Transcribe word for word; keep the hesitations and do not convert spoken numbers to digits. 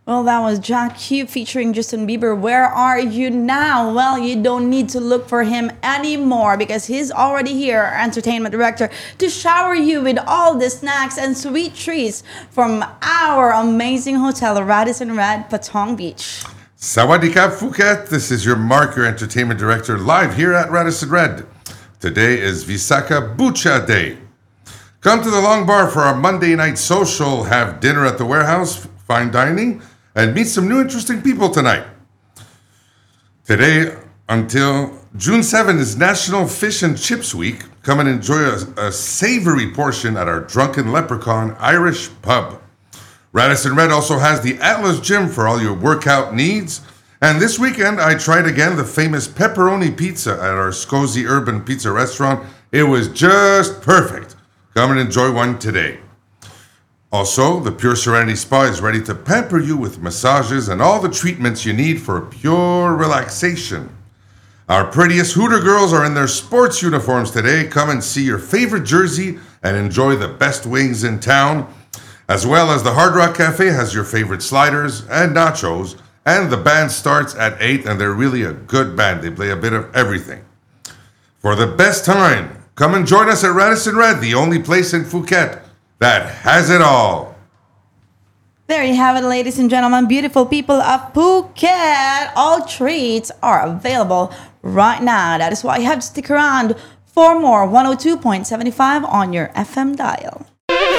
Well, that was Jack Hugh featuring Justin Bieber. Where are you now? Well, you don't need to look for him anymore because he's already here, our entertainment director, to shower you with all the snacks and sweet treats from our amazing hotel, Radisson Red, Patong Beach. Sawadee Kap Phuket. This is your Mark, your entertainment director, live here at Radisson Red. Today is Visakha Butcha Day. Come to the Long Bar for our Monday night social, have dinner at the warehouse, fine dining, and meet some new interesting people tonight. Today, until June seventh, is National Fish and Chips Week. Come and enjoy a, a savory portion at our Drunken Leprechaun Irish Pub. Radisson Red also has the Atlas Gym for all your workout needs. And this weekend, I tried again the famous pepperoni pizza at our Scozy Urban Pizza Restaurant. It was just perfect. Come and enjoy one today. Also, the Pure Serenity Spa is ready to pamper you with massages and all the treatments you need for pure relaxation. Our prettiest Hooter girls are in their sports uniforms today. Come and see your favorite jersey and enjoy the best wings in town. As well as the Hard Rock Cafe has your favorite sliders and nachos. And the band starts at eight, and they're really a good band. They play a bit of everything. For the best time, come and join us at Radisson Red, the only place in Phuket that has it all. There you have it, ladies and gentlemen, beautiful people of Phuket. All treats are available right now. That is why you have to stick around for more one oh two point seven five on your F M dial.